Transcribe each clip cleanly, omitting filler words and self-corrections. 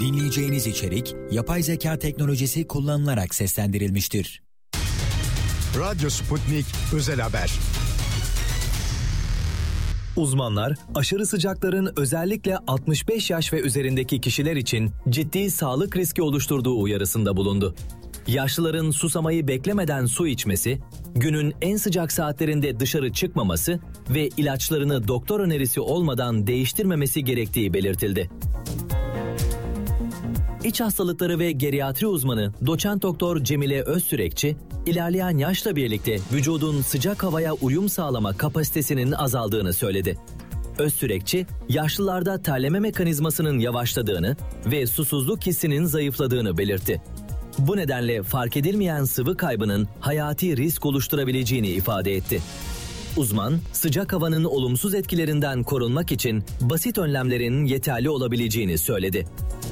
Dinleyeceğiniz içerik, yapay zeka teknolojisi kullanılarak seslendirilmiştir. Radyo Sputnik Özel Haber. Uzmanlar, aşırı sıcakların özellikle 65 yaş ve üzerindeki kişiler için ciddi sağlık riski oluşturduğu uyarısında bulundu. Yaşlıların susamayı beklemeden su içmesi, günün en sıcak saatlerinde dışarı çıkmaması ve ilaçlarını doktor önerisi olmadan değiştirmemesi gerektiği belirtildi. İç hastalıkları ve geriatri uzmanı Doçent Doktor Cemile Özsürekçi, ilerleyen yaşla birlikte vücudun sıcak havaya uyum sağlama kapasitesinin azaldığını söyledi. Özsürekçi, yaşlılarda terleme mekanizmasının yavaşladığını ve susuzluk hissinin zayıfladığını belirtti. Bu nedenle fark edilmeyen sıvı kaybının hayati risk oluşturabileceğini ifade etti. Uzman, sıcak havanın olumsuz etkilerinden korunmak için basit önlemlerin yeterli olabileceğini söyledi.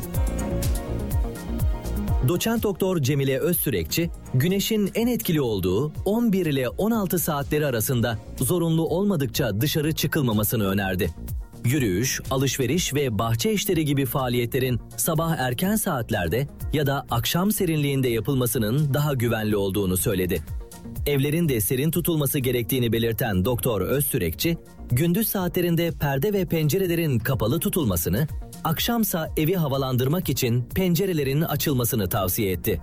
Doçent Doktor Cemile Özsürekçi, güneşin en etkili olduğu 11 ile 16 saatleri arasında zorunlu olmadıkça dışarı çıkılmamasını önerdi. Yürüyüş, alışveriş ve bahçe işleri gibi faaliyetlerin sabah erken saatlerde ya da akşam serinliğinde yapılmasının daha güvenli olduğunu söyledi. Evlerin de serin tutulması gerektiğini belirten Doktor Özsürekçi, gündüz saatlerinde perde ve pencerelerin kapalı tutulmasını, akşamsa evi havalandırmak için pencerelerin açılmasını tavsiye etti.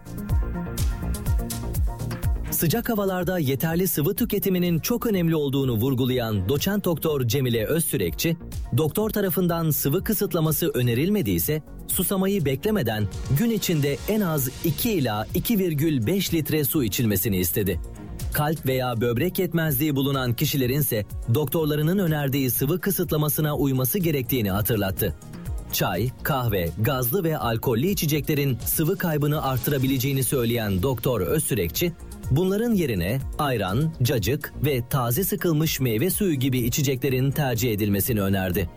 Sıcak havalarda yeterli sıvı tüketiminin çok önemli olduğunu vurgulayan Doçent Doktor Cemile Özsürekçi, doktor tarafından sıvı kısıtlaması önerilmediyse susamayı beklemeden gün içinde en az 2 ila 2,5 litre su içilmesini istedi. Kalp veya böbrek yetmezliği bulunan kişilerin ise doktorlarının önerdiği sıvı kısıtlamasına uyması gerektiğini hatırlattı. Çay, kahve, gazlı ve alkollü içeceklerin sıvı kaybını artırabileceğini söyleyen Doktor Özsürekçi, bunların yerine ayran, cacık ve taze sıkılmış meyve suyu gibi içeceklerin tercih edilmesini önerdi.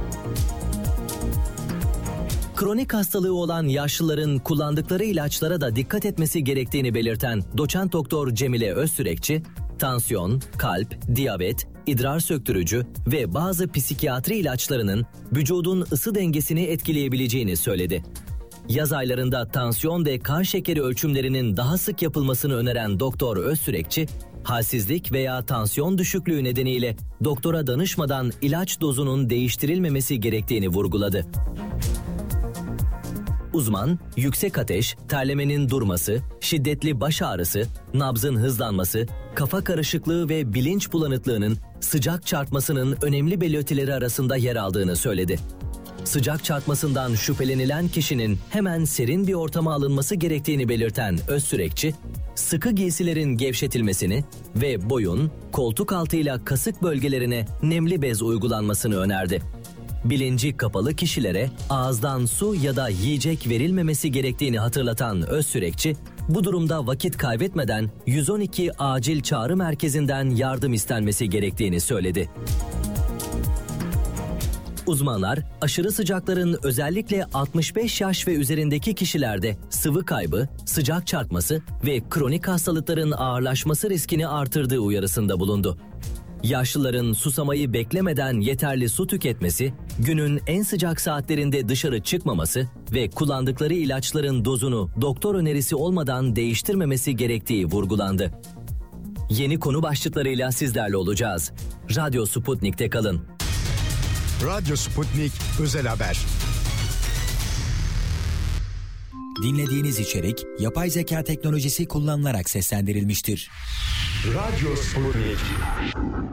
Kronik hastalığı olan yaşlıların kullandıkları ilaçlara da dikkat etmesi gerektiğini belirten Doçent Doktor Cemile Özsürekçi, tansiyon, kalp, diyabet, idrar söktürücü ve bazı psikiyatri ilaçlarının vücudun ısı dengesini etkileyebileceğini söyledi. Yaz aylarında tansiyon ve kan şekeri ölçümlerinin daha sık yapılmasını öneren Doktor Özsürekçi, halsizlik veya tansiyon düşüklüğü nedeniyle doktora danışmadan ilaç dozunun değiştirilmemesi gerektiğini vurguladı. Uzman, yüksek ateş, terlemenin durması, şiddetli baş ağrısı, nabzın hızlanması, kafa karışıklığı ve bilinç bulanıklığının sıcak çarpmasının önemli belirtileri arasında yer aldığını söyledi. Sıcak çarpmasından şüphelenilen kişinin hemen serin bir ortama alınması gerektiğini belirten Özsürekçi, sıkı giysilerin gevşetilmesini ve boyun, koltuk altıyla kasık bölgelerine nemli bez uygulanmasını önerdi. Bilinci kapalı kişilere ağızdan su ya da yiyecek verilmemesi gerektiğini hatırlatan Özsürekçi, bu durumda vakit kaybetmeden 112 acil çağrı merkezinden yardım istenmesi gerektiğini söyledi. Uzmanlar, aşırı sıcakların özellikle 65 yaş ve üzerindeki kişilerde sıvı kaybı, sıcak çarpması ve kronik hastalıkların ağırlaşması riskini artırdığı uyarısında bulundu. Yaşlıların susamayı beklemeden yeterli su tüketmesi, günün en sıcak saatlerinde dışarı çıkmaması ve kullandıkları ilaçların dozunu doktor önerisi olmadan değiştirmemesi gerektiği vurgulandı. Yeni konu başlıklarıyla sizlerle olacağız. Radyo Sputnik'te kalın. Radyo Sputnik Özel Haber. Dinlediğiniz içerik, yapay zeka teknolojisi kullanılarak seslendirilmiştir. Radyo Sputnik.